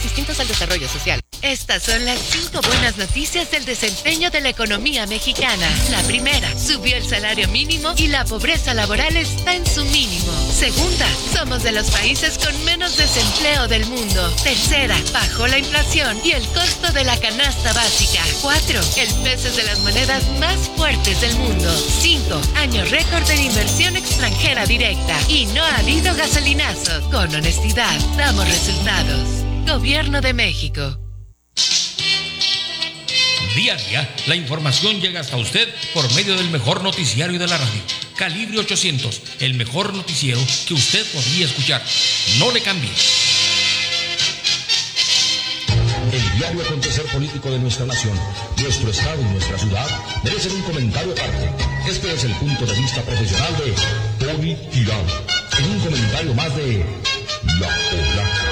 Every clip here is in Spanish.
distintos al desarrollo social. Estas son las 5 buenas noticias del desempeño de la economía mexicana. La primera, subió el salario mínimo y la pobreza laboral está en su mínimo. Segunda, somos de los países con menos desempleo del mundo. Tercera, bajó la inflación y el costo de la canasta básica. 4, el peso es de las monedas más fuertes del mundo. 5, año récord de inversión extranjera directa. Y no ha habido gasolinazo. Con honestidad, damos resultados. Gobierno de México. Día a día, la información llega hasta usted por medio del mejor noticiario de la radio. Calibre 800, el mejor noticiero que usted podría escuchar. No le cambie. El diario acontecer político de nuestra nación, nuestro estado y nuestra ciudad merecen un comentario aparte. Este es el punto de vista profesional de Tony Tirado, en un comentario más de La Polaca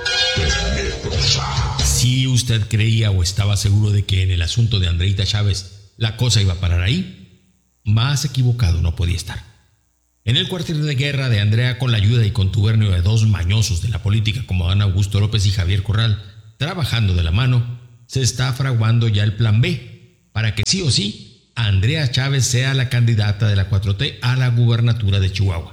Tenebrosa. Si usted creía o estaba seguro de que en el asunto de Andreita Chávez la cosa iba a parar ahí, más equivocado no podía estar. En el cuartel de guerra de Andrea, con la ayuda y contubernio de dos mañosos de la política como Adán Augusto López y Javier Corral, trabajando de la mano, se está fraguando ya el plan B para que sí o sí Andrea Chávez sea la candidata de la 4T a la gubernatura de Chihuahua.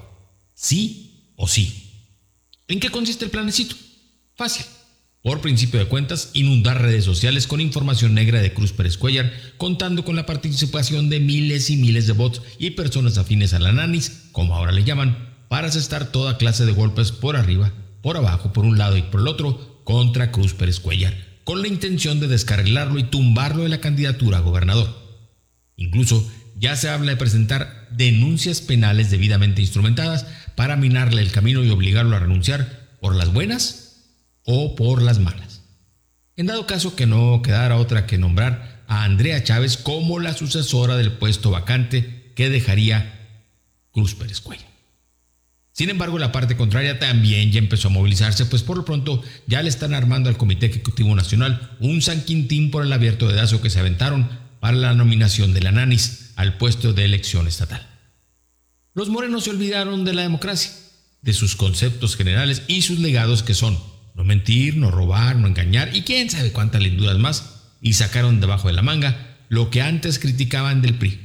Sí o sí. ¿En qué consiste el planecito? Fácil. Por principio de cuentas, inundar redes sociales con información negra de Cruz Pérez Cuéllar, contando con la participación de miles y miles de bots y personas afines a la nanis, como ahora le llaman, para asestar toda clase de golpes por arriba, por abajo, por un lado y por el otro, contra Cruz Pérez Cuéllar, con la intención de descarrilarlo y tumbarlo de la candidatura a gobernador. Incluso ya se habla de presentar denuncias penales debidamente instrumentadas para minarle el camino y obligarlo a renunciar por las buenas o por las malas. En dado caso que no quedara otra que nombrar a Andrea Chávez como la sucesora del puesto vacante que dejaría Cruz Pérez Cuéllar. Sin embargo, la parte contraria también ya empezó a movilizarse, pues por lo pronto ya le están armando al Comité Ejecutivo Nacional un San Quintín por el abierto dedazo que se aventaron para la nominación de la nanis al puesto de elección estatal. Los morenos se olvidaron de la democracia, de sus conceptos generales y sus legados, que son no mentir, no robar, no engañar y quién sabe cuántas linduras más, y sacaron debajo de la manga lo que antes criticaban del PRI,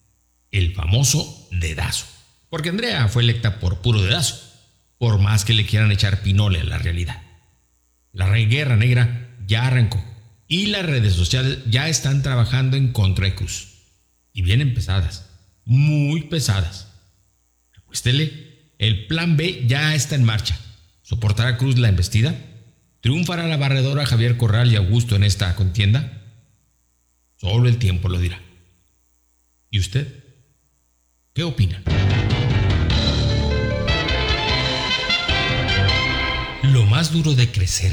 el famoso dedazo. Porque Andrea fue electa por puro dedazo, por más que le quieran echar pinole a la realidad. La guerra negra ya arrancó y las redes sociales ya están trabajando en contra de Cruz. Y vienen pesadas, muy pesadas. Recuéstele, el plan B ya está en marcha. ¿Soportará Cruz la embestida? ¿Triunfará la barredora Javier Corral y Augusto en esta contienda? Solo el tiempo lo dirá. ¿Y usted? ¿Qué opina? Lo más duro de crecer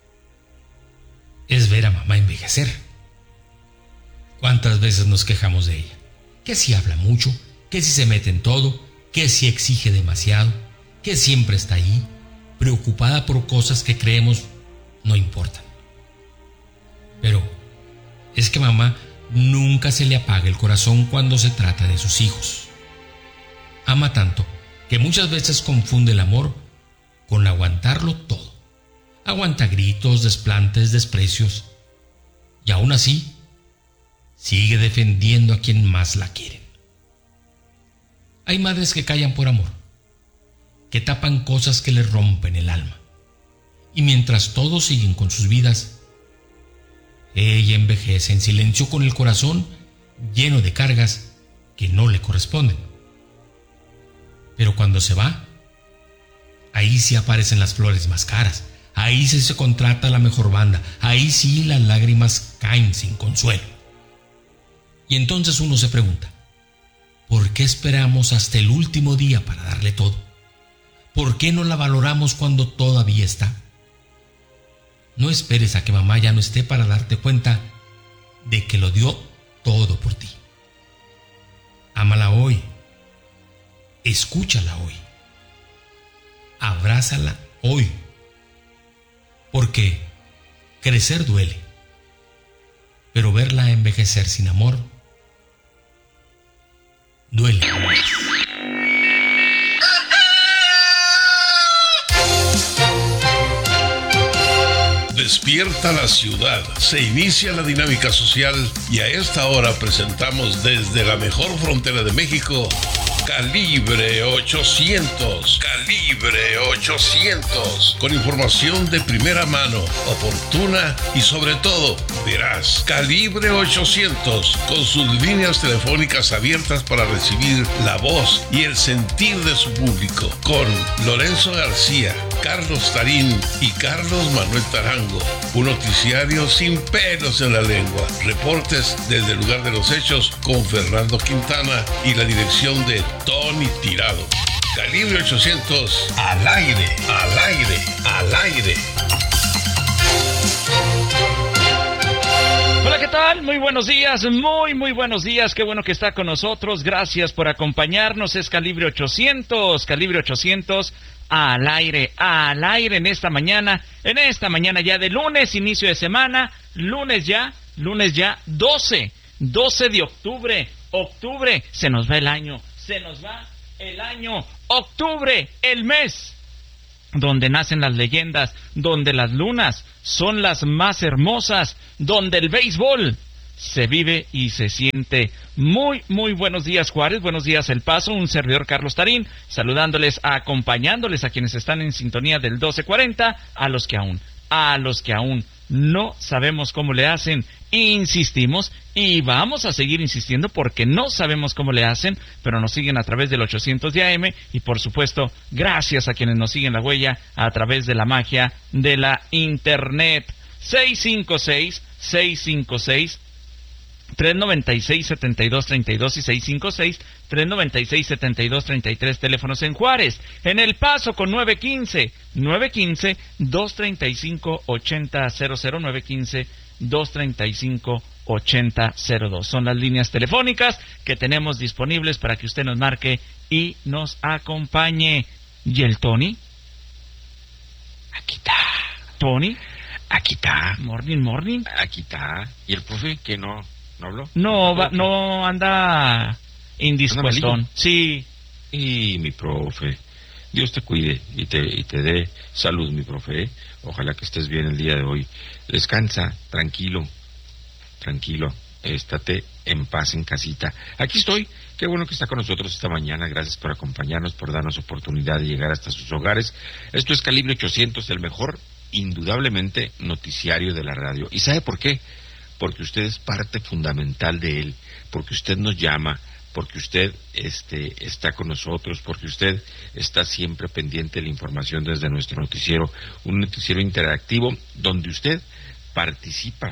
es ver a mamá envejecer. ¿Cuántas veces nos quejamos de ella? Que si habla mucho, que si se mete en todo, que si exige demasiado, que siempre está ahí, preocupada por cosas que creemos no importan. Pero es que mamá nunca se le apaga el corazón cuando se trata de sus hijos. Ama tanto que muchas veces confunde el amor con aguantarlo todo. Aguanta gritos, desplantes, desprecios, y aún así sigue defendiendo a quien más la quieren. Hay madres que callan por amor, que tapan cosas que les rompen el alma, y mientras todos siguen con sus vidas, ella envejece en silencio con el corazón lleno de cargas que no le corresponden. Pero cuando se va, ahí sí aparecen las flores más caras, ahí sí se contrata la mejor banda, ahí sí las lágrimas caen sin consuelo. Y entonces uno se pregunta, ¿por qué esperamos hasta el último día para darle todo? ¿Por qué no la valoramos cuando todavía está? No esperes a que mamá ya no esté para darte cuenta de que lo dio todo por ti. Ámala hoy. Escúchala hoy. Abrázala hoy. Porque crecer duele, pero verla envejecer sin amor duele más. Despierta la ciudad. Se inicia la dinámica social y a esta hora presentamos desde la mejor frontera de México, Calibre 800. Calibre 800. Con información de primera mano, oportuna y sobre todo veraz. Calibre 800. Con sus líneas telefónicas abiertas para recibir la voz y el sentir de su público. Con Lorenzo García, Carlos Tarín y Carlos Manuel Tarango. Un noticiario sin pelos en la lengua. Reportes desde el lugar de los hechos con Fernando Quintana y la dirección de Tony Tirado. Calibre 800, al aire, al aire, al aire. Hola, ¿qué tal? Muy buenos días, muy buenos días. Qué bueno que está con nosotros. Gracias por acompañarnos. Es Calibre 800, Calibre 800, al aire en esta mañana ya de lunes, inicio de semana, lunes ya 12 de octubre. Octubre, se nos va el año, octubre, el mes donde nacen las leyendas, donde las lunas son las más hermosas, donde el béisbol se vive y se siente. Muy buenos días, Juárez, buenos días, El Paso, un servidor Carlos Tarín, saludándoles, acompañándoles a quienes están en sintonía del 1240, a los que aún no sabemos cómo le hacen, insistimos y vamos a seguir insistiendo porque no sabemos cómo le hacen, pero nos siguen a través del 800 de AM y por supuesto gracias a quienes nos siguen la huella a través de la magia de la internet. 656 396-7232 y 656-396-7233, teléfonos en Juárez. En El Paso con 915-235-8000, 915-235-8002. Son las líneas telefónicas que tenemos disponibles para que usted nos marque y nos acompañe. ¿Y el Tony? Aquí está. ¿Tony? Aquí está. Morning. Aquí está. ¿Y el profe que no habló? No anda indispuestón. Sí. Y mi profe, Dios te cuide y te dé salud, mi profe. Ojalá que estés bien el día de hoy. Descansa, tranquilo. Estate en paz en casita. Aquí estoy. Qué bueno que está con nosotros esta mañana. Gracias por acompañarnos, por darnos oportunidad de llegar hasta sus hogares. Esto es Calibre 800, el mejor, indudablemente, noticiario de la radio. ¿Y sabe por qué? Porque usted es parte fundamental de él, porque usted nos llama, porque usted está con nosotros, porque usted está siempre pendiente de la información desde nuestro noticiero, un noticiero interactivo donde usted participa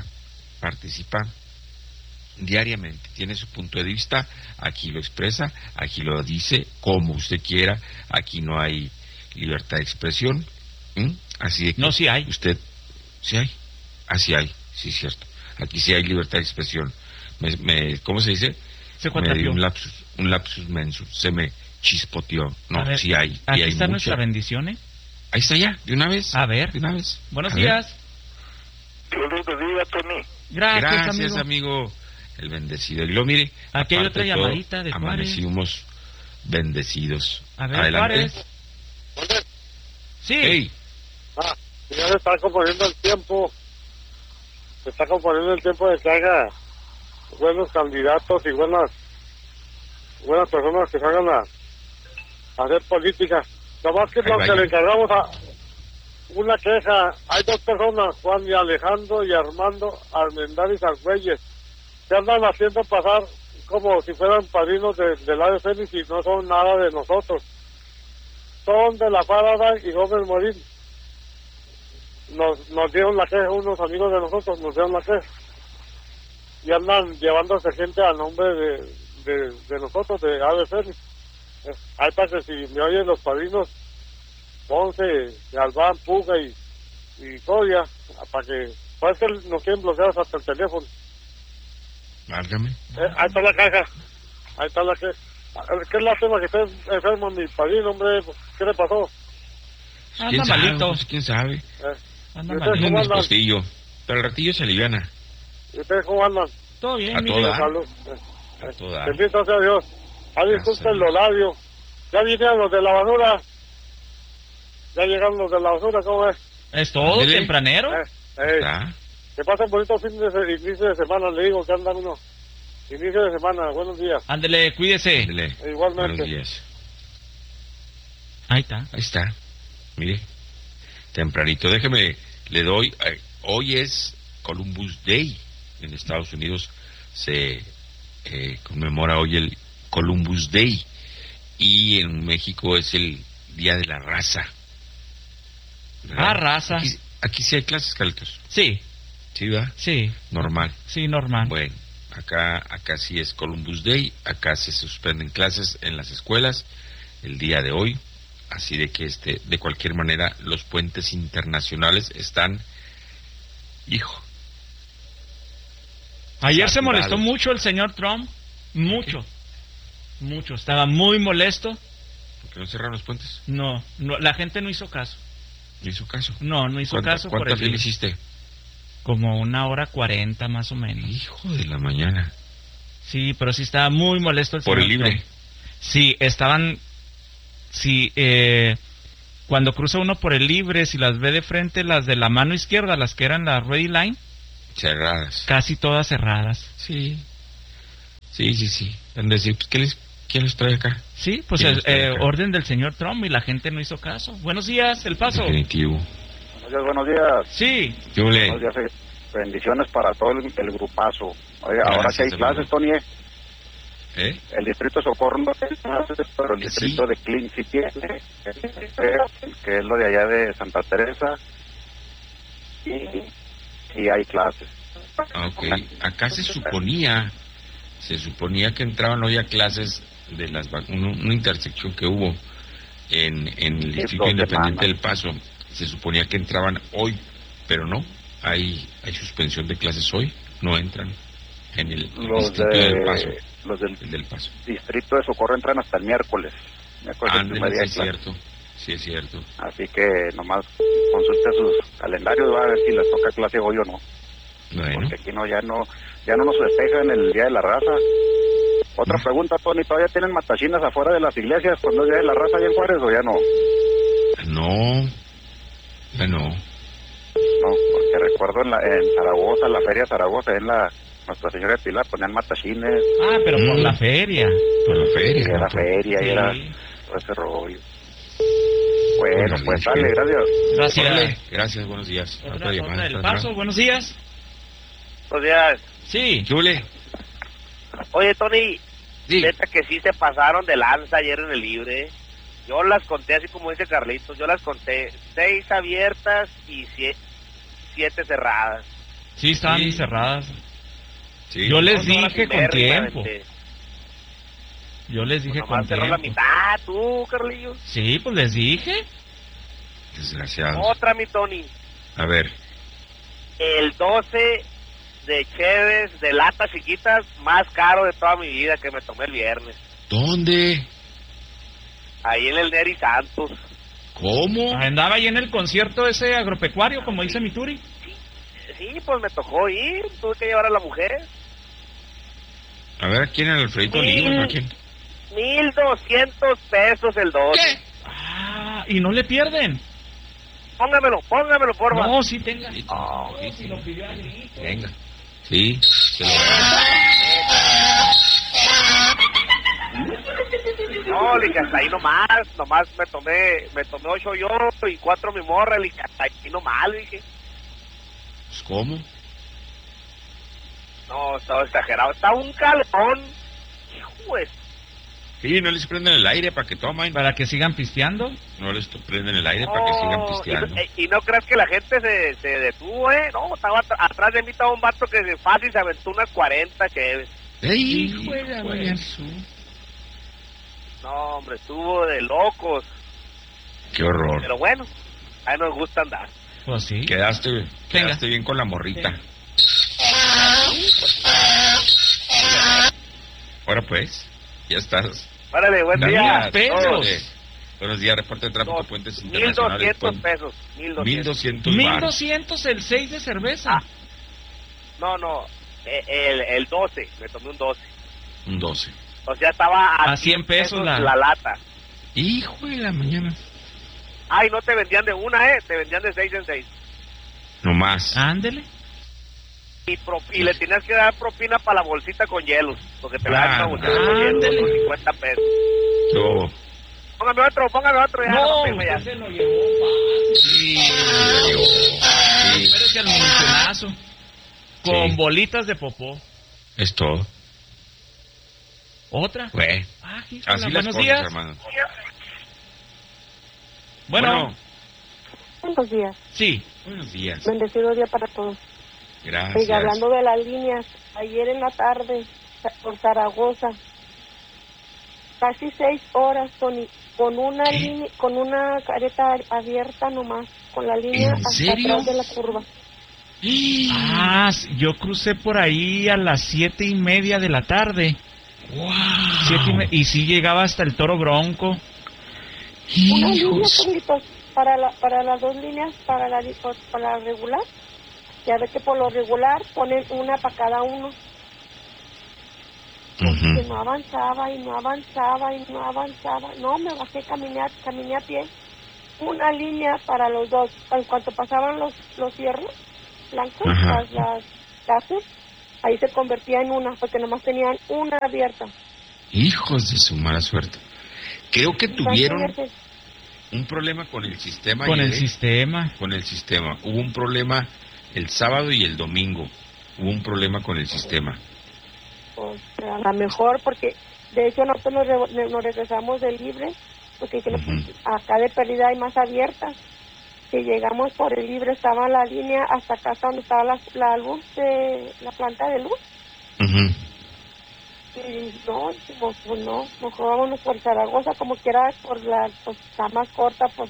diariamente, tiene su punto de vista, aquí lo expresa, aquí lo dice, como usted quiera, aquí no hay libertad de expresión, así de que no, sí hay. Usted, sí hay, así hay, sí es cierto. Aquí sí hay libertad de expresión. ¿Cómo se dice? Me dio un lapsus mensus. Se me chispoteó. No, ver, sí hay. Aquí está nuestra bendición, ¿eh? Ahí está ya, de una vez. A ver. De una vez. Buenos días. Buenos días, Tony. Gracias, amigo. El bendecido. Y lo mire. Aquí hay otra llamadita de Juárez. Amanecimos bendecidos. A ver, adelante. Juárez. Sí. Hey. Ya se está componiendo el tiempo. Se está componiendo el tiempo de que haga buenos candidatos y buenas personas que salgan a hacer política. Nada más que lo que le encargamos a una queja. Hay dos personas, Juan y Alejandro y Armando Armendáriz Argüelles, que andan haciendo pasar como si fueran padrinos del ave Fénix y no son nada de nosotros. Son de La Parada y Gómez Morín. Nos dieron la queja, unos amigos de nosotros nos dieron la queja y andan llevándose gente a nombre de nosotros, de Ave Fénix. Hay para que si me oyen los padrinos Ponce, Galván, Puga y Coria, para que parece que nos quieren bloquear hasta el teléfono. Válgame. Ahí está la caja, ahí está la queja. Qué lástima que esté enfermo mi padrino, hombre. ¿Qué le pasó? Anda malito. ¿Quién sabe? Anda malito. Un despostillo, pero el ratillo se aliviana. ¿Y ustedes cómo andan? Todo bien, a toda. Salud. A toda. Bendito sea Dios. Disculpen los labios. Ya vinieron los de la basura. Ya llegaron los de la basura, ¿cómo es? Es todo, tempranero. ¿Está? Que pasen bonito inicio de semana, le digo que andan uno. Inicio de semana, buenos días. Ándele, cuídese. Ándele. Igualmente. Buenos días. Ahí está. Ahí está. Mire, tempranito. Déjeme, le doy. Hoy es Columbus Day. En Estados Unidos se conmemora hoy el Columbus Day. Y en México es el Día de la Raza. ¿Verdad? Ah, raza. Aquí sí hay clases, Carlitos. Sí, ¿Sí, va? sí, Normal. sí, normal. Bueno, acá sí es Columbus Day. Acá se suspenden clases en las escuelas el día de hoy. Así de que de cualquier manera los puentes internacionales están, hijo. Ayer se saturados. molestó mucho el señor Trump, mucho, estaba muy molesto. ¿Por qué no cerraron los puentes? No, la gente no hizo caso. No hizo caso. No hizo caso. ¿Cuánta fila hiciste? Como 1:40 más o menos. Hijo de la mañana. Sí, pero sí estaba muy molesto el Por señor el libre. Trump. Sí, estaban... Sí, cuando cruza uno por el libre, si las ve de frente, las de la mano izquierda, las que eran la ready line, Cerradas. casi todas cerradas. Sí. Sí. Han de decir, pues, ¿quién los trae acá? Sí, pues ¿Quién los trae acá? orden del señor Trump y la gente no hizo caso. Buenos días, El Paso. Definitivo. Buenos días. Sí, Yo le... Buenos días. Bendiciones para todo el grupazo. Oiga, Gracias, ahora que hay hermano. clases, Tony, ¿Eh? el distrito de Socorro no tiene clases, pero el Sí. distrito de Clean sí tiene, que es lo de allá de Santa Teresa, y hay clases. Ah, ok. Acá se suponía que entraban hoy a clases de una intersección que hubo en el Distrito 2 Independiente semanas. del Paso. Se suponía que entraban hoy, pero no. Hay suspensión de clases hoy. No entran en el Los Distrito del Paso. los del El del Paso. distrito de Socorro entran hasta el miércoles. Miércoles el primer Ándale, día sí de es clases. cierto. Sí es cierto. Así que nomás consulte sus calendarios, va a ver si les toca clase hoy o no. Bueno. Porque aquí ya no nos festejan el Día de la Raza. Otra pregunta, Tony, ¿todavía tienen matachinas afuera de las iglesias cuando es Día de la Raza allá en Juárez o ya no? No. Bueno. No, porque recuerdo en Zaragoza, la feria de Zaragoza, en Nuestra Señora de Pilar ponían matachines, ah, pero por la feria. Por la feria. y era ¿no? feria, y era Sí. todo ese rollo. Bueno, Órale, pues es dale, que- gracias. Gracias. Órale, gracias, buenos días. Otra llamada, del otra Paso, buenos días. Buenos días. Sí, ¿Qué huele? Oye, Tony, Sí. neta que sí se pasaron de lanza ayer en el libre. Yo las conté así como dice Carlitos, yo las conté 6 abiertas y 7 cerradas. sí, estaban Sí. cerradas. Sí. Yo les Dos horas dije y con media, tiempo. aventé. Yo les dije con Nomás cerró la tiempo. mitad, tú, Carlillos. Sí, pues les dije. Desgraciados. Otra, mi Tony. A ver. El 12 de Cheves, de latas chiquitas, más caro de toda mi vida que me tomé el viernes. ¿Dónde? Ahí en el Neri Santos. ¿Cómo? Andaba ahí en el concierto ese agropecuario, como dice mi Turi. Sí, pues me tocó ir, tuve que llevar a la mujer. A ver, ¿a quién? ¿El Alfredito Sí. Olivos? ¿A quién? 1,200 pesos el 12. Ah, y no le pierden. Póngamelo, porfa. No, sí tenga. Sí, No, sí, si sí. lo pidió a grito. Venga. Sí. se lo- No, le dije, hasta ahí nomás me tomé 8 yo y 4 mi morra, le dije, hasta ahí nomás, le dije. Pues, ¿cómo? No, estaba exagerado, estaba un calor. Hijo de... Sí, no les prenden el aire para que tomen. Para que sigan pisteando. No les prenden el aire para que sigan No, pisteando. y no creas que la gente se detuvo, No, estaba atrás de mí estaba un vato que se fácil se aventó unas 40 que... ¡Ey, Hijo de la joder! No, hombre, estuvo de locos. ¡Qué horror! Pero bueno, ahí nos gusta andar. Pues sí. Quedaste bien con la morrita. Ahora pues, ya estás. Órale, buen Dame día. unos pesos. Órale. Buenos días, reporte de tráfico, Dos- puentes internacionales. 1,200 pesos. 1,200. 1,200 baros. 1200 el 6 de cerveza. Ah. No, el 12, me tomé un 12. Un 12. O sea, estaba A 100 pesos la la- lata. Hijo de la mañana. Ay, no te vendían de una, te vendían de 6 en 6. No más. Ándele. Y le tienes que dar propina para la bolsita con hielos, porque te la dan una bolsita con hielos, ándele. por 50 pesos. Yo. Póngame otro, ya No, no, ya. usted se lo llevó Sí. Espérese al montonazo. Con Sí. bolitas de popó. Es todo. ¿Otra? Güey. Híjole, Así las buenos cosas, días. hermano. Bueno, Buenos días. sí. Buenos días. Bendecido día para todos. Gracias. Oiga, hablando de las líneas, ayer en la tarde, por Zaragoza, casi 6 horas con una línea, con una careta abierta nomás, con la línea ¿En hasta serio? atrás de la curva. Yo crucé por ahí a las 7:30 de la tarde. ¡Wow! Y sí llegaba hasta el Toro Bronco. Una línea, Hijos. Carlitos, para las dos líneas, para la regular. Ya ve que por lo regular ponen una para cada uno. Ujú. Que no avanzaba y no avanzaba y no avanzaba. No, me bajé, caminé a pie. Una línea para los dos. En cuanto pasaban los fierros blancos, Ajá. las gases, ahí se convertía en una, porque nomás tenían una abierta. Hijos de su mala suerte. Creo que tuvieron Imagínate. un problema con el sistema. Con el ayer, ¿eh? sistema. Con el sistema. Hubo un problema el sábado y el domingo. Hubo un problema con el sistema. Pues a lo mejor, porque de hecho nosotros nos regresamos del libre, porque acá de pérdida hay más abiertas. Que llegamos por el libre, estaba la línea hasta acá, hasta donde estaba la luz, la planta de luz. Ujú. Y no, dijimos, pues no, mejor vámonos por Zaragoza, como quiera, pues está más corta, pues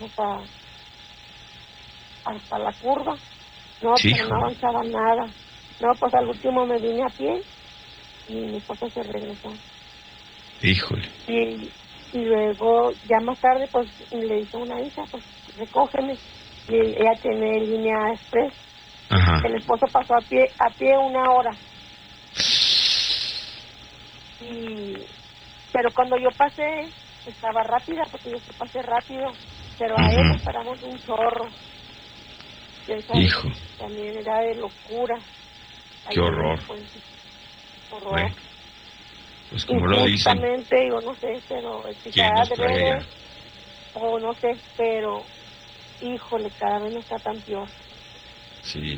hasta la curva. No, Sí, pero no hijo. avanzaba nada. No, pues al último me vine a pie y mi esposo se regresó. Híjole. Y luego, ya más tarde, pues le hizo una hija, pues recógeme. Y ella tiene línea express. Ajá. El esposo pasó a pie 1 hora. Pero cuando yo pasé, estaba rápida, porque yo pasé rápido. Pero a él esperamos un chorro. Hijo. También era de locura. Qué horror. Horror. Bueno, pues como lo dicen, Injustamente, yo no sé, pero ¿quién nos trae? o no sé, pero híjole, cada vez no está tan peor. Sí.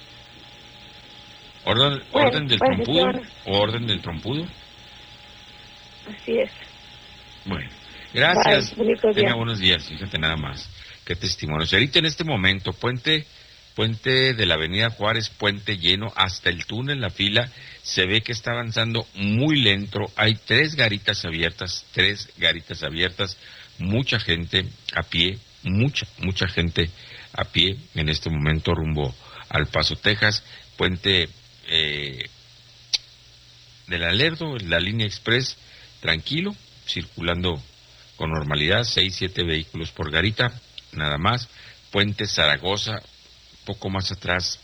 ¿Orden del pues, trompudo bendiciones. o orden del trompudo? Así es. Bueno, gracias. Bye, bonito día. Tenga buenos días, fíjate nada más. Qué testimonios. Ahorita en este momento, puente de la Avenida Juárez, puente lleno, hasta el túnel, la fila, se ve que está avanzando muy lento. Hay 3 garitas abiertas, mucha gente a pie, mucha gente a pie en este momento rumbo al Paso, Texas, puente del Alerdo, la línea express, tranquilo, circulando con normalidad, 6-7 vehículos por garita, nada más. Puente Zaragoza, poco más atrás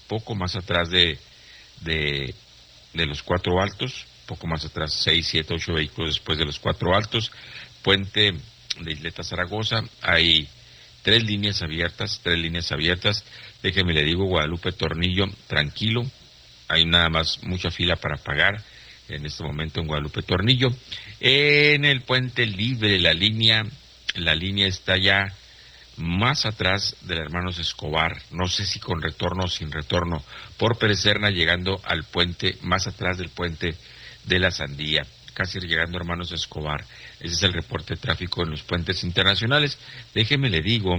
de los 4 altos, poco más atrás, 6, 7, 8 vehículos después de los 4 altos. Puente de Isleta Zaragoza, hay 3 líneas abiertas, déjeme le digo, Guadalupe Tornillo, tranquilo, hay nada más mucha fila para pagar en este momento en Guadalupe Tornillo. En el puente libre, la línea está ya más atrás del Hermanos Escobar, no sé si con retorno o sin retorno, por Pérez Serna, llegando al puente, más atrás del puente de la Sandía, casi llegando a Hermanos Escobar. Ese es el reporte de tráfico en los puentes internacionales. Déjeme le digo,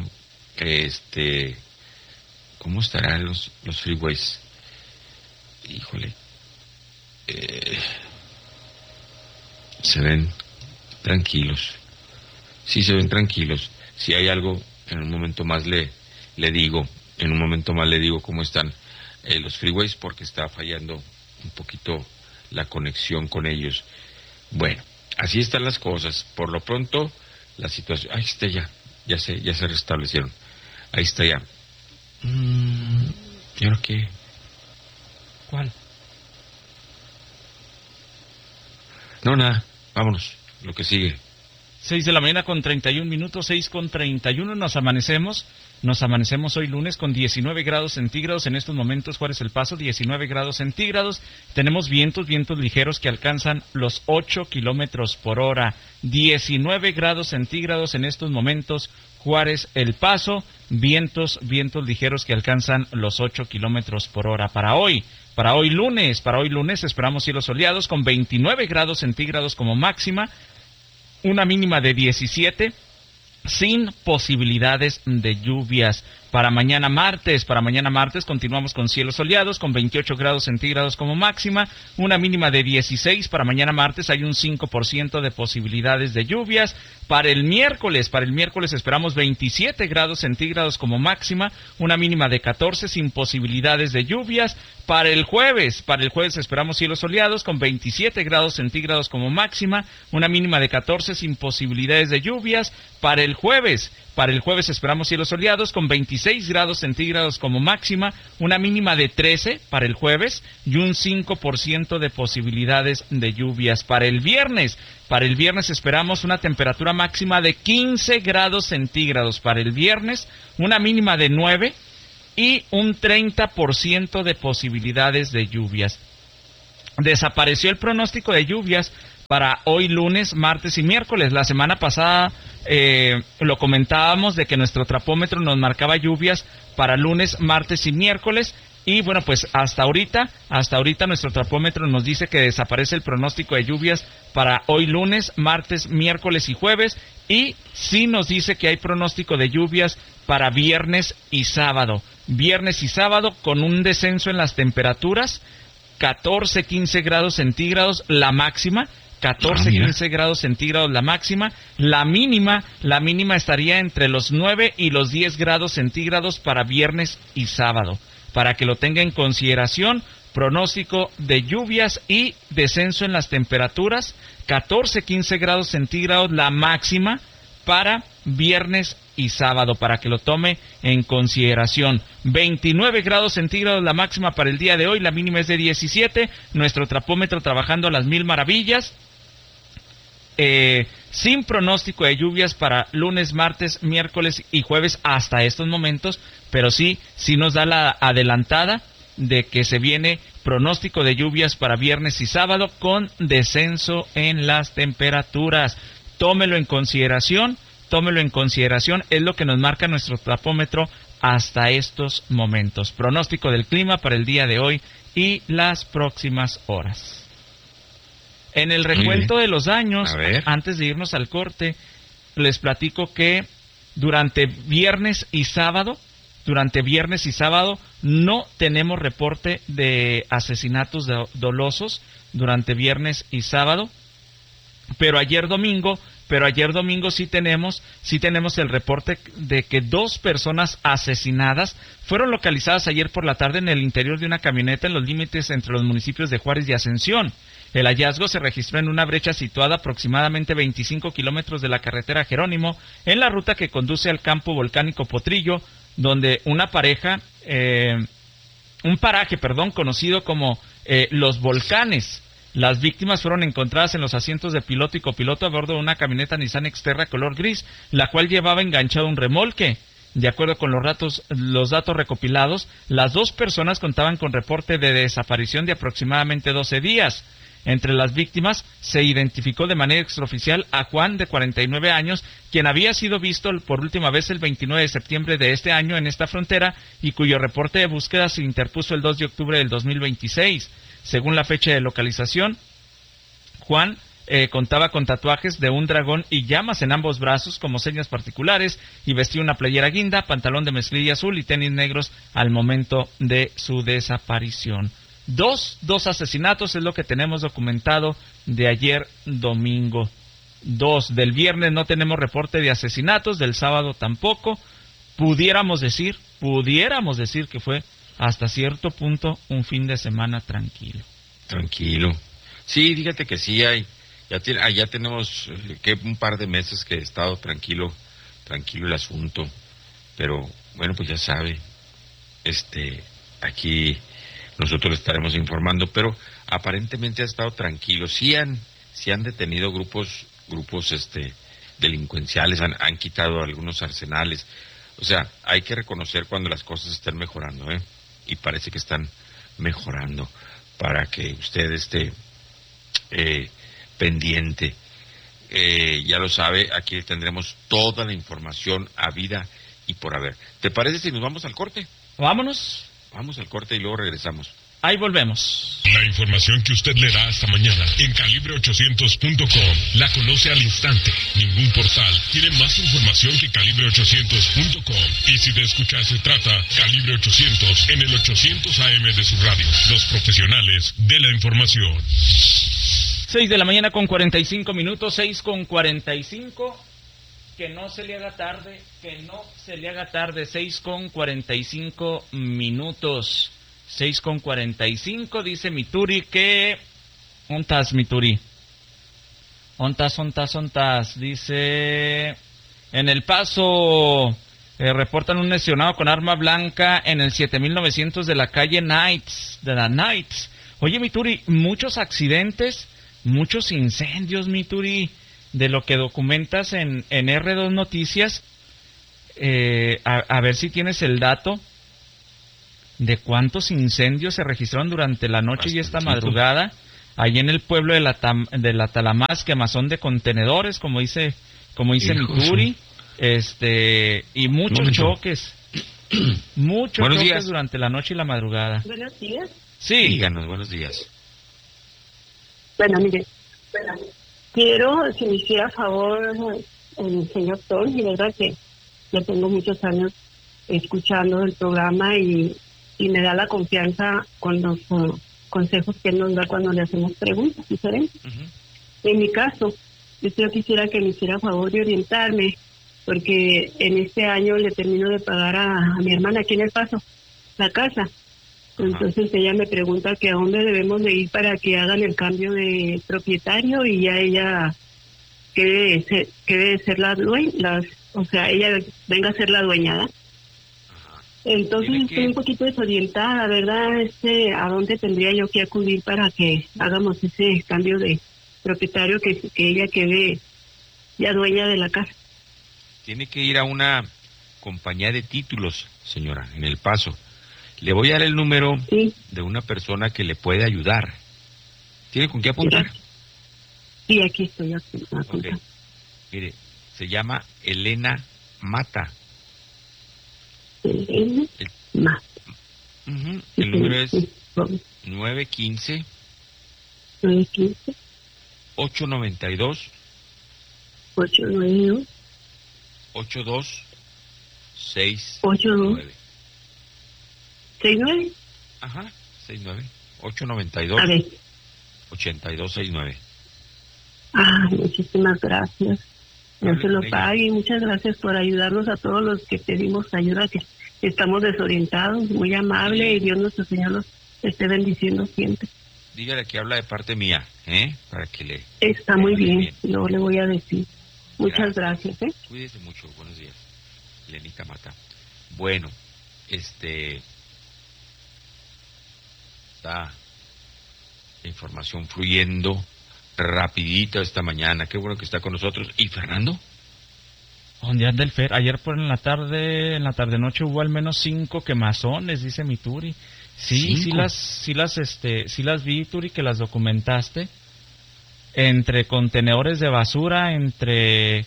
¿cómo estarán los freeways? Híjole, se ven tranquilos. Sí, se ven tranquilos. Si hay algo, en un momento más le digo cómo están los freeways, porque está fallando un poquito la conexión con ellos. Bueno, así están las cosas. Por lo pronto, la situación... Ahí está ya se restablecieron. Ahí está ya. ¿Y ahora qué? ¿Cuál? No, nada, vámonos, lo que sigue. 6 de la mañana con 31 minutos, 6:31, nos amanecemos hoy lunes con 19 grados centígrados, en estos momentos Juárez El Paso, 19 grados centígrados, tenemos vientos ligeros que alcanzan los 8 kilómetros por hora, 19 grados centígrados en estos momentos Juárez El Paso, vientos ligeros que alcanzan los 8 kilómetros por hora. Para hoy lunes esperamos cielos soleados con 29 grados centígrados como máxima, una mínima de 17, sin posibilidades de lluvias. Para mañana martes continuamos con cielos soleados, con 28 grados centígrados como máxima, una mínima de 16. Para mañana martes hay un 5% de posibilidades de lluvias. Para el miércoles esperamos 27 grados centígrados como máxima, una mínima de 14 sin posibilidades de lluvias. Para el jueves esperamos cielos soleados con 27 grados centígrados como máxima, una mínima de 14 sin posibilidades de lluvias. Para el jueves esperamos cielos soleados con 26 grados centígrados como máxima, una mínima de 13 para el jueves y un 5% de posibilidades de lluvias. Para el viernes esperamos una temperatura máxima de 15 grados centígrados. Para el viernes, una mínima de 9 y un 30% de posibilidades de lluvias. Desapareció el pronóstico de lluvias para hoy lunes, martes y miércoles. La semana pasada lo comentábamos de que nuestro trapómetro nos marcaba lluvias para lunes, martes y miércoles. Y bueno, pues hasta ahorita nuestro trapómetro nos dice que desaparece el pronóstico de lluvias para hoy lunes, martes, miércoles y jueves. Y sí nos dice que hay pronóstico de lluvias para viernes y sábado. Viernes y sábado con un descenso en las temperaturas, 14-15 grados centígrados la máxima. 14-15 grados centígrados la máxima, la mínima estaría entre los 9 y los 10 grados centígrados para viernes y sábado. Para que lo tenga en consideración, pronóstico de lluvias y descenso en las temperaturas, 14-15 grados centígrados la máxima para viernes y sábado, para que lo tome en consideración. 29 grados centígrados la máxima para el día de hoy, la mínima es de 17, nuestro trapómetro trabajando a las mil maravillas. Sin pronóstico de lluvias para lunes, martes, miércoles y jueves hasta estos momentos, pero sí nos da la adelantada de que se viene pronóstico de lluvias para viernes y sábado con descenso en las temperaturas. Tómelo en consideración, es lo que nos marca nuestro trapómetro hasta estos momentos. Pronóstico del clima para el día de hoy y las próximas horas. En el recuento de los daños, antes de irnos al corte, les platico que durante viernes y sábado no tenemos reporte de asesinatos dolosos durante viernes y sábado, pero ayer domingo sí tenemos el reporte de que 2 personas asesinadas fueron localizadas ayer por la tarde en el interior de una camioneta en los límites entre los municipios de Juárez y Ascensión. El hallazgo se registró en una brecha situada aproximadamente 25 kilómetros de la carretera Jerónimo, en la ruta que conduce al campo volcánico Potrillo, donde un paraje conocido como Los Volcanes. Las víctimas fueron encontradas en los asientos de piloto y copiloto a bordo de una camioneta Nissan Xterra color gris, la cual llevaba enganchado un remolque. De acuerdo con los datos recopilados, las 2 personas contaban con reporte de desaparición de aproximadamente 12 días. Entre las víctimas se identificó de manera extraoficial a Juan, de 49 años, quien había sido visto por última vez el 29 de septiembre de este año en esta frontera y cuyo reporte de búsqueda se interpuso el 2 de octubre del 2026. Según la fecha de localización, Juan contaba con tatuajes de un dragón y llamas en ambos brazos como señas particulares y vestía una playera guinda, pantalón de mezclilla azul y tenis negros al momento de su desaparición. Dos asesinatos es lo que tenemos documentado de ayer domingo. 2 del viernes no tenemos reporte de asesinatos, del sábado tampoco. Pudiéramos decir que fue hasta cierto punto un fin de semana tranquilo. Sí, fíjate que sí hay. Ya tenemos un par de meses que he estado tranquilo el asunto. Pero bueno, pues ya sabe, aquí nosotros estaremos informando, pero aparentemente ha estado tranquilo. Sí han detenido grupos delincuenciales, han quitado algunos arsenales. O sea, hay que reconocer cuando las cosas están mejorando, y parece que están mejorando, para que usted esté pendiente. Ya lo sabe, aquí tendremos toda la información habida y por haber. ¿Te parece si nos vamos al corte? Vámonos. Vamos al corte y luego regresamos. Ahí volvemos. La información que usted le da hasta mañana en calibre800.com la conoce al instante. Ningún portal tiene más información que calibre800.com. Y si de escuchar se trata, Calibre 800 en el 800 AM de su radio. Los profesionales de la información. 6 de la mañana con 45 minutos, 6 con 45. Que no se le haga tarde, 6 con 45 minutos. 6 con 45, dice Mituri que... ¿Ontas, Mituri? Ontas. Dice... En El Paso reportan un lesionado con arma blanca en el 7900 de la calle Knights. Oye, Mituri, muchos accidentes, muchos incendios, Mituri, de lo que documentas en R2 Noticias. A ver si tienes el dato de cuántos incendios se registraron durante la noche y esta madrugada, ahí en el pueblo de la Talamás, quemazón de contenedores, como dice Mituri, y muchos choques, choques durante la noche y la madrugada. Buenos días. Sí. Díganos, buenos días. Bueno, mire, quiero que me hiciera favor el señor Tony, verdad que ya tengo muchos años escuchando el programa y me da la confianza con los consejos que él nos da cuando le hacemos preguntas diferentes. En mi caso, yo quisiera que me hiciera favor de orientarme, porque en este año le termino de pagar a mi hermana aquí en El Paso la casa. Entonces ella me pregunta que a dónde debemos de ir para que hagan el cambio de propietario y ya ella quede de ser la dueña, o sea, ella venga a ser la dueña. Entonces estoy un poquito desorientada, ¿verdad? ¿A dónde tendría yo que acudir para que hagamos ese cambio de propietario, que ella quede ya dueña de la casa? Tiene que ir a una compañía de títulos, señora, en El Paso. Le voy a dar el número de una persona que le puede ayudar. ¿Tiene con qué apuntar? Sí, aquí estoy apuntando. Okay. Mire, se llama Elena Mata. El número es 915 892 8269. 69. Ajá, 69. 892 8269. Muchísimas gracias. No se lo pague, y muchas gracias por ayudarnos a todos los que pedimos ayuda, que estamos desorientados. Muy amable, y Dios nuestro Señor los esté bendiciendo siempre. Dígale que habla de parte mía, para que le... Está muy bien, luego le voy a decir. Muchas gracias. Cuídese mucho, buenos días. Lenita Mata. Bueno, está la información fluyendo rapidito esta mañana. Qué bueno que está con nosotros. ¿Y Fernando? ¿Dónde anda el Fer? Ayer por en la tarde noche hubo al menos 5 quemazones, dice Mituri. Sí, sí las vi, Turi, que las documentaste. Entre contenedores de basura, entre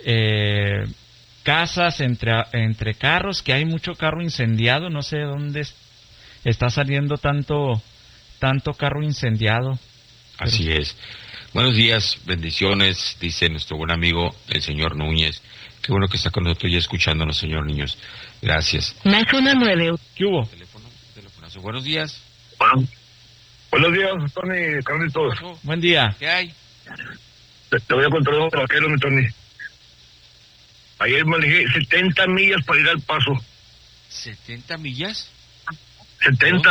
casas, entre carros, que hay mucho carro incendiado. No sé de dónde está saliendo tanto carro incendiado. Así es. Buenos días, bendiciones, dice nuestro buen amigo el señor Núñez. Qué bueno que está con nosotros y escuchándonos, señor Niños. Gracias. Más 9. ¿Qué hubo? Telefonazo. Buenos días. Buenos días, Tony, Carlitos. Buen día. ¿Qué hay? Te voy a contar un vaquero, mi Tony. Ayer manejé 70 millas para ir al Paso. ¿70 millas? 70.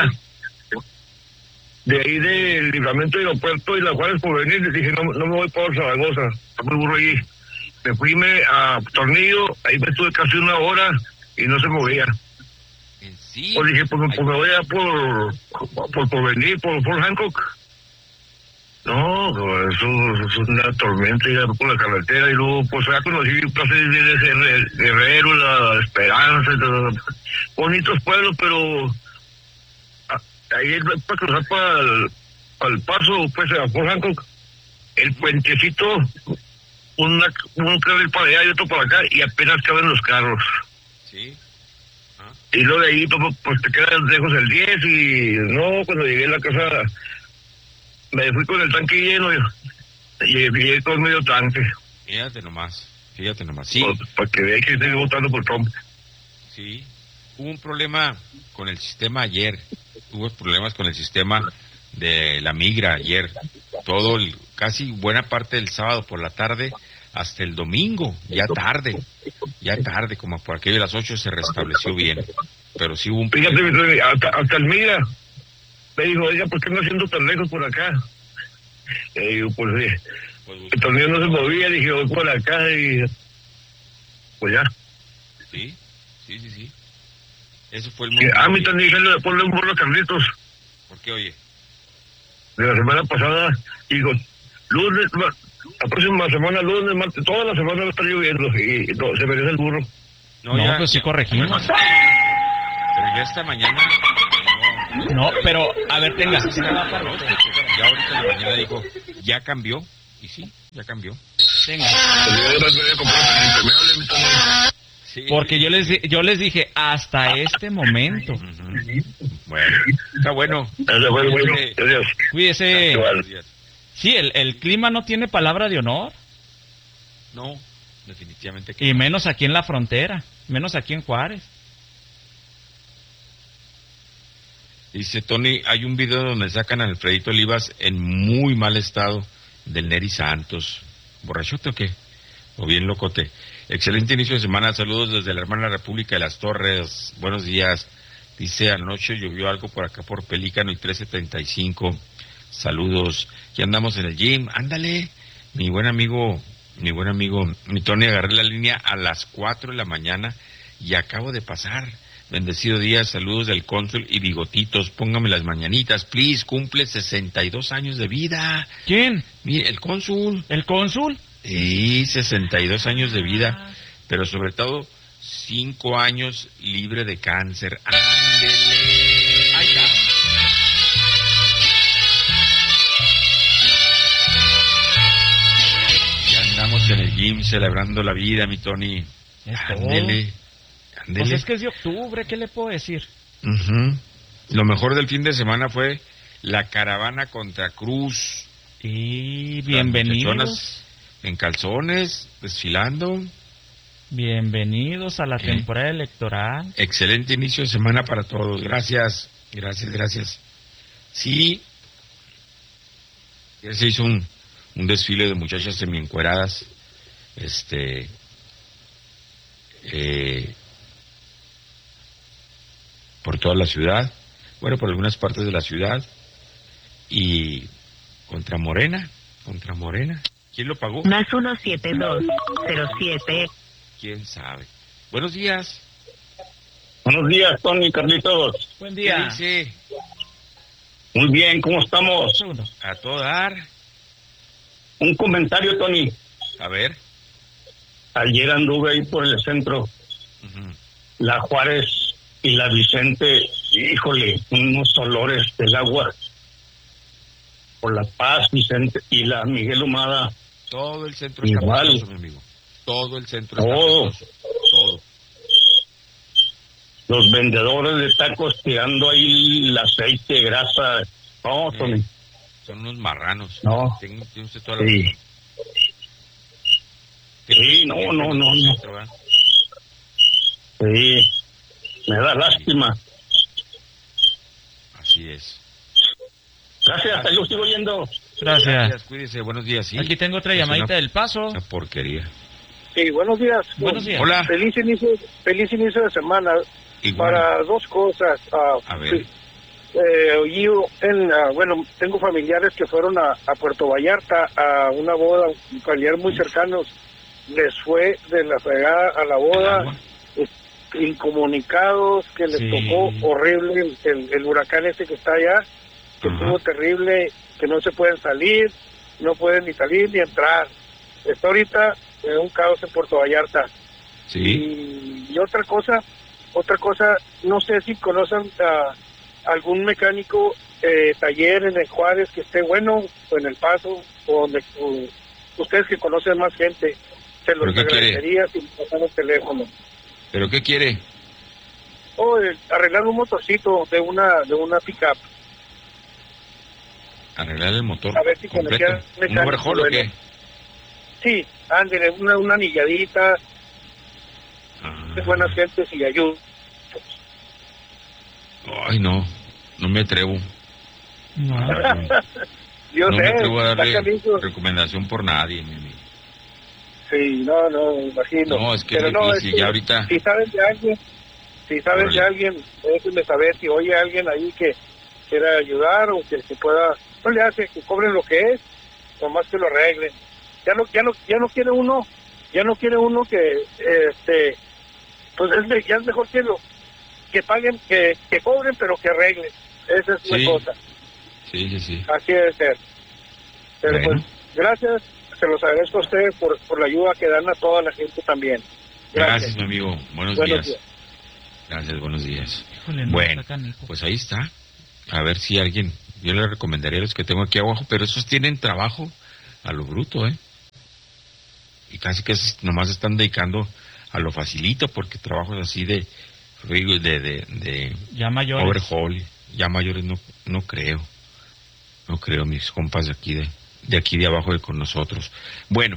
De ahí del Libramiento del Aeropuerto y la Juárez por venir, les dije, no me voy para Zaragoza, está muy burro allí. Me fui a Tornillo, ahí me estuve casi 1 hora y no se movía. ¿En sí? Pues dije, pues me voy a por venir, por Fort Hancock. No, eso es una tormenta ya por la carretera, y luego pues ya conocí places de Guerrero, La Esperanza, bonitos pueblos, pero ahí para cruzar para el paso, pues a Fort Hancock, el puentecito, un carril para allá y otro para acá, y apenas caben los carros. Sí. Y luego de ahí pues te quedan lejos el 10, y no, cuando llegué a la casa me fui con el tanque lleno y llegué con medio tanque. Fíjate nomás, sí. Para que vean que estoy votando por Trump. Sí, hubo un problema con el sistema ayer, hubo problemas con el sistema de la migra ayer, casi buena parte del sábado por la tarde hasta el domingo, ya tarde, como por aquello de las 8 se restableció bien, pero sí hubo un problema. Fíjate, hasta el migra me dijo, oiga, ¿por qué no haciendo tan lejos por acá? Y yo, pues el tornillo no se movía, dije, voy por acá y pues ya. Sí. Eso fue el momento. A mí también dijeron de ponerle un burro a Carlitos. ¿Por qué, oye? De la semana pasada, digo, lunes, la próxima semana, lunes, martes, toda la semana va a estar lloviendo y no, se merece el burro. No, pues sí corregimos. Pero ya esta mañana... No, pero, a ver, tenga. Ya ahorita en la mañana dijo, ya cambió. Y sí, ya cambió. Tenga. Porque yo les dije, hasta este momento. Bueno, está bueno. Cuídese. Sí, el clima no tiene palabra de honor. No, definitivamente que y menos aquí en la frontera, menos aquí en Juárez. Dice Tony, hay un video donde sacan a Alfredito Olivas en muy mal estado del Neri Santos. ¿Borrachote o qué? O bien locote. Excelente inicio de semana, saludos desde la hermana República de las Torres. Buenos días. Dice, anoche llovió algo por acá por Pelícano y 1335. Saludos. Ya andamos en el gym. Ándale. Mi buen amigo, mi Tony, agarré la línea a las 4 de la mañana y acabo de pasar. Bendecido día, saludos del cónsul y bigotitos, póngame las mañanitas, please, cumple 62 años de vida. ¿Quién? Mire, el cónsul. ¿El cónsul? Sí, 62 años de vida, pero sobre todo 5 años libre de cáncer. ¡Ándele! Ahí está. Ya andamos en el gym celebrando la vida, mi Tony. Ándele. Pues es que es de octubre, ¿qué le puedo decir? Lo mejor del fin de semana fue la caravana contra Cruz. Y bienvenidos. En calzones, desfilando. Bienvenidos a la temporada electoral. Excelente inicio de semana para todos. Gracias. Sí. Ya se hizo un desfile de muchachas semiencueradas. Por toda la ciudad, bueno, por algunas partes de la ciudad, y contra Morena. ¿Quién lo pagó? Más 17207. ¿Quién sabe? Buenos días. Buenos días, Tony, Carlitos. Buen día. Sí. Muy bien, ¿cómo estamos? A todo dar. Un comentario, Tony. A ver. Ayer anduve ahí por el centro. La Juárez y la Vicente, híjole, unos olores del agua. Por La Paz, Vicente, y la Miguel Humada. Todo el centro igual. Está pestoso, mi amigo. Todo el centro está pestoso. Todo. Los vendedores de tacos tirando ahí el aceite, grasa. No, Tony. Son unos marranos. No. Tiene usted toda la razón. Sí, no. Sí, me da lástima. Así es. Gracias, hasta yo sigo yendo. Gracias. Cuídese, buenos días. ¿sí? Aquí tengo otra llamadita del Paso. Una porquería. Sí, buenos días. Buenos días. Hola. Feliz inicio de semana. Igual. Para dos cosas. A ver. Bueno, tengo familiares que fueron a Puerto Vallarta a una boda, familiares muy cercanos. Les fue de la fregada a la boda, incomunicados, que les tocó horrible el huracán ese que está allá. que estuvo terrible, que no se pueden salir, no pueden ni salir ni entrar. Está ahorita en un caos en Puerto Vallarta. Sí. Y otra cosa, no sé si conocen a algún mecánico taller en el Juárez que esté bueno, o en El Paso, o donde ustedes que conocen más gente, se los agradecería si me pasan el teléfono. ¿Pero qué quiere? Arreglar un motorcito de una pick-up. Arreglar el motor A ver si completo. ¿Un overhaul o qué? Sí, ándale, una anilladita, de buenas gentes y ayuda. Ay, no me atrevo. Yo no sé, me atrevo a darle está recomendación por nadie, mi amigo. Sí, no, imagino. No, es que pero es no, difícil, ya ahorita. Si sabes de alguien, déjenme saber si oye a alguien ahí que quiera ayudar o que pueda, no le hace que cobren lo que es, nomás que lo arreglen. Ya no quiere uno que pues ya es mejor que paguen, que cobren, pero que arreglen. Esa es la cosa. Sí. Así debe ser. Pero bueno. pues, gracias, se los agradezco a ustedes por la ayuda que dan a toda la gente también. Gracias, mi amigo. Buenos días. Gracias, buenos días. Híjole, bueno, pues ahí está. A ver si alguien, yo le recomendaría a los que tengo aquí abajo, pero esos tienen trabajo a lo bruto, y casi que nomás están dedicando a lo facilito, porque trabajos así de ya mayores, overhaul, ya mayores no creo, mis compas de aquí de abajo con nosotros. Bueno,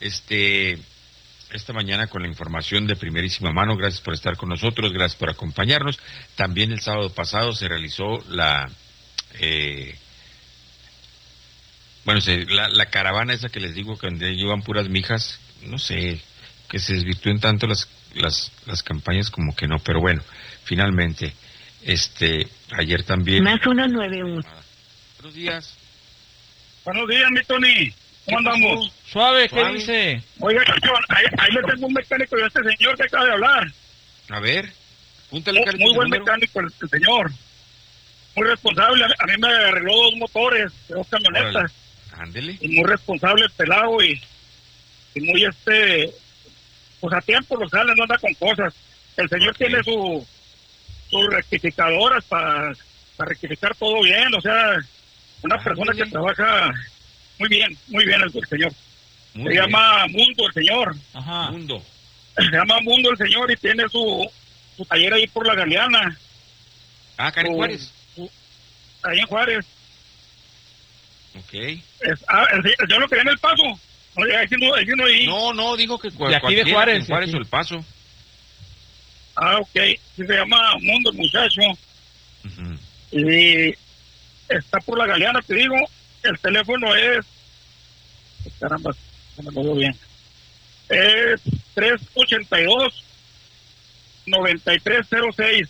esta mañana con la información de primerísima mano, gracias por estar con nosotros, gracias por acompañarnos. También el sábado pasado se realizó la caravana esa que les digo que llevan puras mijas, no sé, que se desvirtúen tanto las campañas como que no, pero bueno, finalmente, ayer también. Más 191. Buenos días. Buenos días, mi Tony. ¿Cómo andamos? Suave, ¿qué dice? Oiga, ahí le tengo un mecánico de este señor que acaba de hablar. A ver, muy buen mecánico el señor. Muy responsable, a mí me arregló 2 motores de 2 camionetas. Ándele. Y muy responsable el pelado y muy pues a tiempo lo sale, no anda con cosas. El señor tiene sus rectificadoras para rectificar todo bien, o sea, una persona que trabaja muy bien el señor. Se llama Mundo el señor. Ajá. Mundo. Se llama Mundo el señor y tiene su taller ahí por la Galeana. Acá en Juárez. Ahí en Juárez. Ok. Yo lo quería en El Paso. Oye, hay uno ahí. No, dijo que de aquí de Juárez. En Juárez o El Paso. Ok. Sí, se llama Mundo el muchacho. Y está por la Galeana, te digo. El teléfono es... Caramba, no me lo veo bien. Es 382-9306.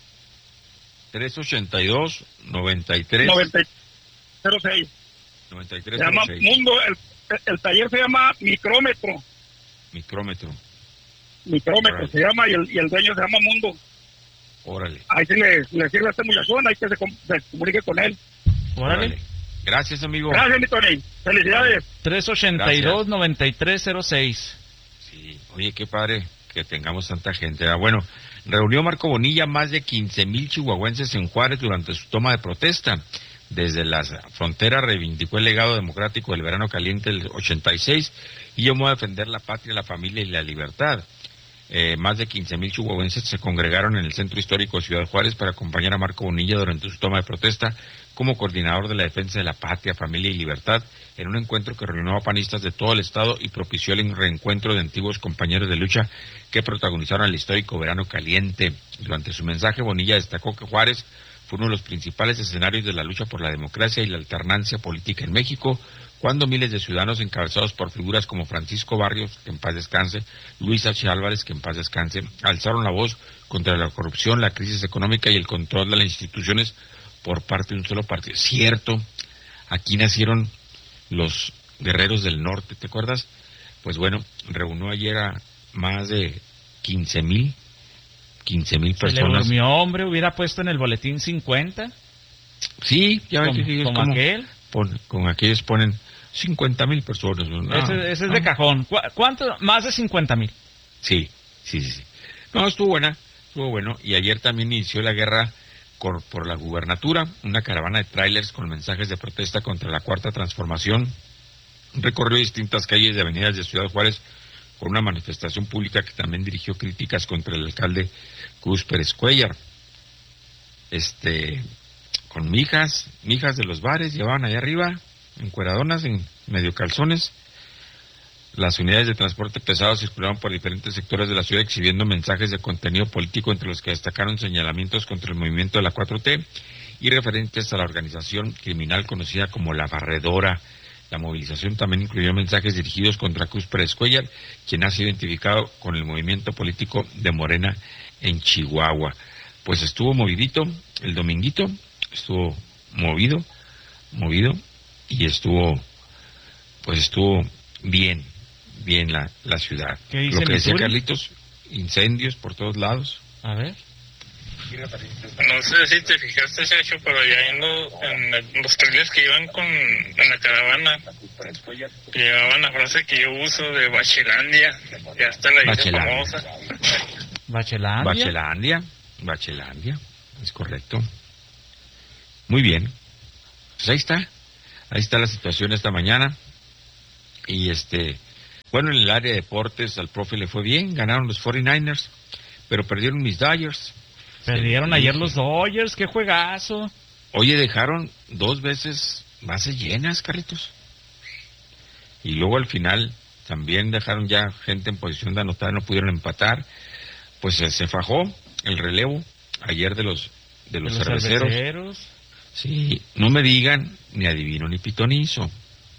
382-9306. 9306. Se llama Mundo, el taller se llama Micrómetro. Micrómetro se llama y el dueño se llama Mundo. Órale. Ahí sí le sirve a este muchachón, hay que se comunique con él. Órale. Gracias, amigo. Gracias, mi Tony. Felicidades. 382-9306. Sí, oye, qué padre que tengamos tanta gente. Bueno, reunió Marco Bonilla más de 15,000 chihuahuenses en Juárez durante su toma de protesta. Desde la frontera reivindicó el legado democrático del verano caliente del 86 y llamó a defender la patria, la familia y la libertad. Más de 15,000 chihuahuenses se congregaron en el centro histórico de Ciudad Juárez para acompañar a Marco Bonilla durante su toma de protesta como coordinador de la defensa de la patria, familia y libertad, en un encuentro que reunió a panistas de todo el estado y propició el reencuentro de antiguos compañeros de lucha que protagonizaron el histórico verano caliente. Durante su mensaje, Bonilla destacó que Juárez fue uno de los principales escenarios de la lucha por la democracia y la alternancia política en México, cuando miles de ciudadanos encabezados por figuras como Francisco Barrios, que en paz descanse, Luis H. Álvarez, que en paz descanse, alzaron la voz contra la corrupción, la crisis económica y el control de las instituciones por parte de un solo partido. Cierto, aquí nacieron los guerreros del norte, ¿te acuerdas? Pues bueno, reunió ayer a más de 15,000 personas. Se le durmió, hombre, hubiera puesto en el boletín 50. Sí, ya ven que ellos como aquel. Con aquellos ponen 50,000 personas. No. Ese es de cajón. ¿Cuánto? Más de 50,000. Sí. No, estuvo bueno. Y ayer también inició la guerra por la gubernatura. Una caravana de trailers con mensajes de protesta contra la Cuarta Transformación recorrió distintas calles de avenidas de Ciudad Juárez con una manifestación pública que también dirigió críticas contra el alcalde Cruz Pérez Cuellar. Con mijas de los bares, llevaban allá arriba, encueradonas, en medio calzones. Las unidades de transporte pesado circulaban por diferentes sectores de la ciudad exhibiendo mensajes de contenido político, entre los que destacaron señalamientos contra el movimiento de la 4T y referentes a la organización criminal conocida como La Barredora. La movilización también incluyó mensajes dirigidos contra Cruz Pérez Cuellar, quien ha sido identificado con el movimiento político de Morena en Chihuahua. Pues estuvo movidito el dominguito, estuvo movido, y estuvo bien la ciudad. ¿Qué dice lo que decía Missouri? Carlitos, incendios por todos lados. A ver. No sé si te fijaste, Sergio, pero ya en los trailers que iban en la caravana, llevaban la frase que yo uso de Bachelandia, que hasta la hice famosa. Bachelandia, es correcto. Muy bien. Pues ahí está la situación esta mañana. Y bueno, en el área de deportes al profe le fue bien, ganaron los 49ers, pero perdieron mis Dodgers. Perdieron ayer los Dodgers, qué juegazo. Oye, dejaron 2 veces bases llenas, Carlitos. Y luego al final también dejaron ya gente en posición de anotar, no pudieron empatar. Pues se fajó el relevo ayer de los cerveceros. Sí, no me digan ni adivino ni pitonizo.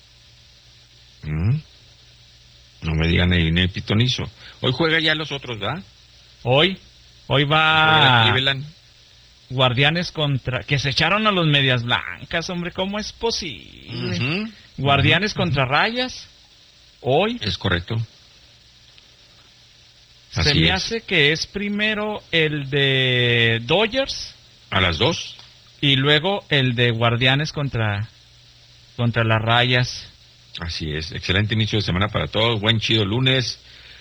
No me digan ni adivino ni pitonizo. Hoy juega ya los otros, ¿verdad? Hoy va Cleveland. Guardianes contra... Que se echaron a los Medias Blancas, hombre, ¿cómo es posible? Guardianes contra Rayas. Hoy. Es correcto. Se me hace que es primero el de Dodgers. A las 2. Y luego el de Guardianes contra las Rayas. Así es. Excelente inicio de semana para todos. Buen chido lunes.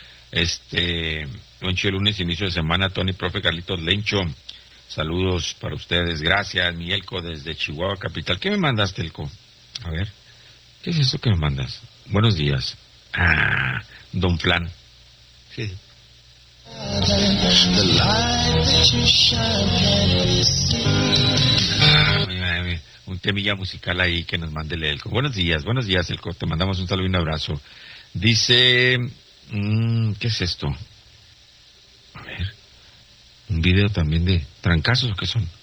Buen chido lunes, inicio de semana. Tony, profe, Carlitos, Lencho. Saludos para ustedes. Gracias, Mielco, desde Chihuahua capital. ¿Qué me mandaste, Elco? A ver. ¿Qué es eso que me mandas? Buenos días. Don Plan. Sí. Un temilla musical ahí que nos mande el Elco. Buenos días, Elco. Te mandamos un saludo y un abrazo. Dice, ¿qué es esto? A ver, un video también de trancazos, ¿o qué son?